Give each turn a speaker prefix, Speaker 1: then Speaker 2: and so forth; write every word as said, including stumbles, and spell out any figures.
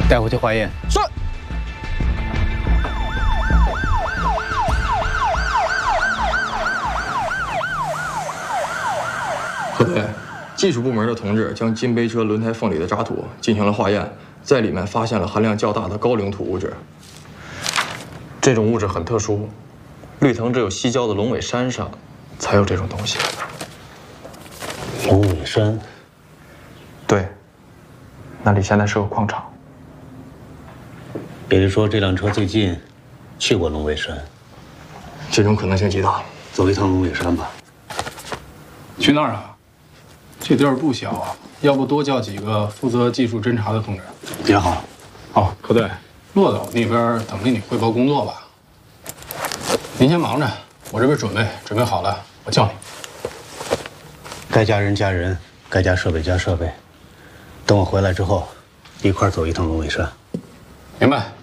Speaker 1: 带回去化验。
Speaker 2: 是。
Speaker 3: 何队，技术部门的同志将金杯车轮胎缝里的渣土进行了化验，在里面发现了含量较大的高岭土物质。这种物质很特殊，绿藤只有西郊的龙尾山上才有这种东西。
Speaker 1: 龙尾山？
Speaker 3: 对，那里现在是个矿场。
Speaker 1: 也就是说，这辆车最近去过龙尾山，
Speaker 3: 这种可能性极大。
Speaker 1: 走一趟龙尾山吧。
Speaker 2: 去那儿啊？这地儿不小啊，要不多叫几个负责技术侦查的同志。
Speaker 1: 也好。
Speaker 2: 哦，柯队，骆岛那边等着你汇报工作吧。您先忙着，我这边准备准备好了，我叫你。
Speaker 1: 该加人加人，该加设备加设备。等我回来之后，一块儿走一趟龙尾山。
Speaker 2: 明白。